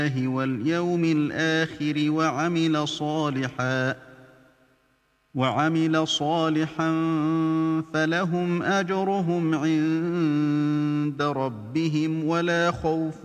واليوم الآخر وعمل صالحا فلهم أجرهم عند ربهم ولا خوف